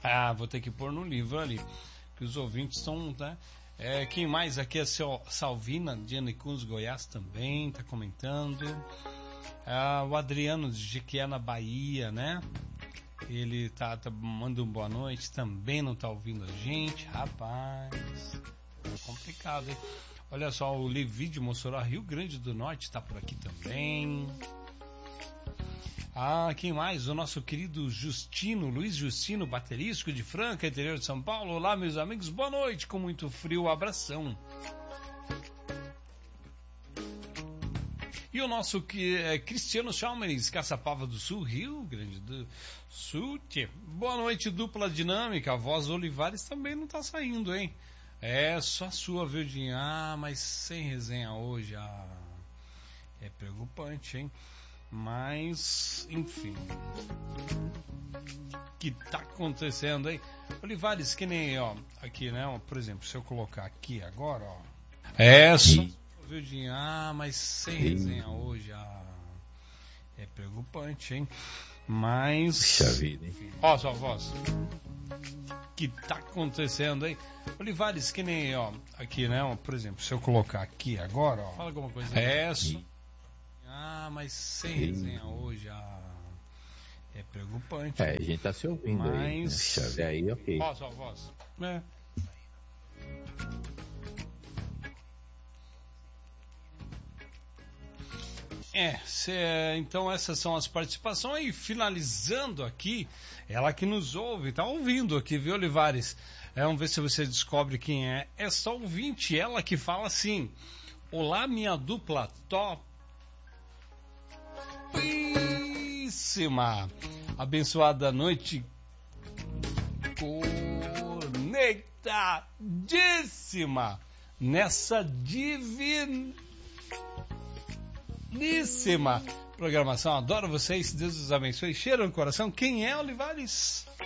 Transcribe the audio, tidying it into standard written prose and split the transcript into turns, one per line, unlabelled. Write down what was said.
Vou ter que pôr no livro ali, que os ouvintes estão, né? Quem mais aqui é seu Salvina, de Anicuns, Goiás, também está comentando. O Adriano de Jequié, na Bahia, né? Ele tá mandando boa noite, também não tá ouvindo a gente. Rapaz, é complicado, hein? Olha só, o Levi de Mossoró, Rio Grande do Norte, tá por aqui também. Quem mais? O nosso querido Justino, Luiz Justino, baterístico de Franca, interior de São Paulo. Olá, meus amigos, boa noite, com muito frio, abração. E o nosso Cristiano Chalmers, Caçapava do Sul, Rio Grande do Sul. Boa noite, dupla dinâmica. A voz Olivares também não tá saindo, hein? Só a sua, Verdinha. Mas sem resenha hoje. É preocupante, hein? Mas, enfim. O que tá acontecendo aí? Olivares, que nem, ó, aqui, né? Ó, por exemplo, se eu colocar aqui agora, ó. Só Verdinha, mas sem resenha hoje. É preocupante, hein? Mas.
Puxa vida, hein?
Ó, sua voz. O que tá acontecendo aí? Olivares, que nem, ó, aqui, né? Ó, por exemplo, se eu colocar aqui agora, ó. Fala alguma coisa. Só. Mas sem resenha hoje. É preocupante.
A gente tá se ouvindo aí. Né? Puxa vida, aí, ok.
Ó, sua voz. Então essas são as participações. E finalizando aqui, ela que nos ouve, tá ouvindo aqui, viu, Olivares? Vamos ver se você descobre quem é essa ouvinte. Ela que fala assim: olá, minha dupla topíssima, abençoada noite conectadíssima nessa diviníssima programação. Adoro vocês, Deus os abençoe. Cheiro no coração. Quem é, Olivares?